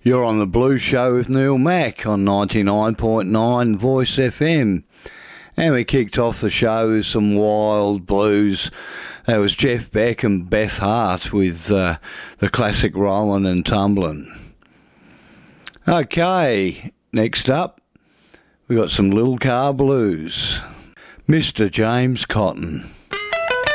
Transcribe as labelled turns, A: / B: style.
A: You're on the Blues Show with Neil Mack on 99.9 Voice FM. And we kicked off the show with some wild blues. That was Jeff Beck and Beth Hart with the classic Rollin' and Tumblin'. Okay, next up, we got some Little Car Blues. Mr. James Cotton.